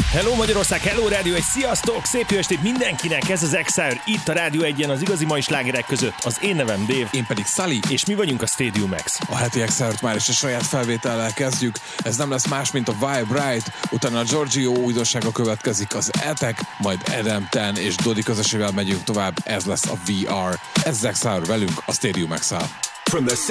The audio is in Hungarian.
Hello Magyarország, hello Rádió 1, sziasztok! Szép jó estét mindenkinek, ez az X-Hour, itt a Rádió 1-en az igazi mai slágerek között. Az én nevem Dave. Én pedig Sully. És mi vagyunk a Stadium X. A heti X-Hourt már is a saját felvétellel kezdjük. Ez nem lesz más, mint a Vibe Right, utána a Giorgio újdonsága következik, az Attack, majd Adam Ten és Dodi közösével megyünk tovább, ez lesz a VR. Ez az X-Hour velünk a Stadium X-Hour.